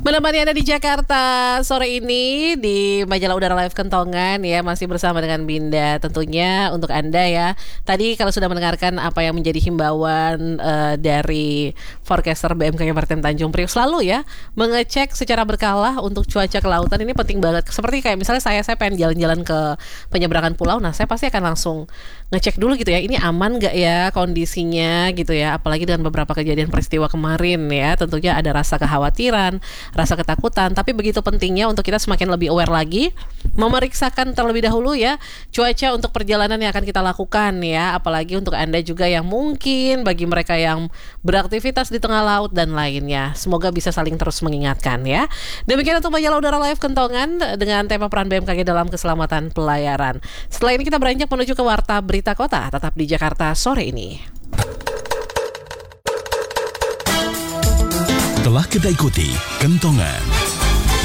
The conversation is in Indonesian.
Menemani Anda di Jakarta sore ini di Majalah Udara Live Kentongan ya, masih bersama dengan Binda tentunya untuk Anda ya. Tadi kalau sudah mendengarkan apa yang menjadi himbauan dari forecaster BMKG Maritim Tanjung Priok, selalu ya mengecek secara berkala untuk cuaca kelautan, ini penting banget. Seperti kayak misalnya saya pengen jalan-jalan ke penyeberangan pulau, nah saya pasti akan langsung ngecek dulu gitu ya, ini aman gak ya kondisinya gitu ya. Apalagi dengan beberapa kejadian peristiwa kemarin ya, tentunya ada rasa kekhawatiran, rasa ketakutan, tapi begitu pentingnya untuk kita semakin lebih aware lagi, memeriksakan terlebih dahulu ya cuaca untuk perjalanan yang akan kita lakukan ya, apalagi untuk Anda juga yang mungkin bagi mereka yang beraktivitas di tengah laut dan lainnya. Semoga bisa saling terus mengingatkan ya. Demikian untuk Majalah Udara Live Kentongan dengan tema peran BMKG dalam keselamatan pelayaran. Setelah ini kita beranjak menuju ke Warta Berita Kota, tetap di Jakarta sore ini. Telah kita ikuti Kentongan.